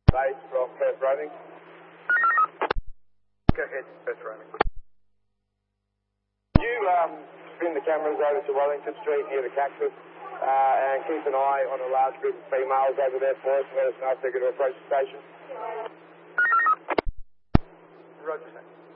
Base from Perth Roaming. Go ahead, Perth Roaming. You spin the cameras over to Wellington Street near the Cactus and keep an eye on a large group of females over there for us and let us know if they're going to approach the station. Roger, sir.